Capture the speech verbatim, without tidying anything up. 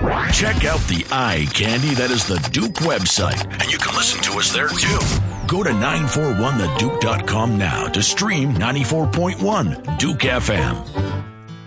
Check out the eye candy that is the Duke website, and you can listen to us there too. Go to nine four one the duke dot com now to stream ninety-four point one Duke F M.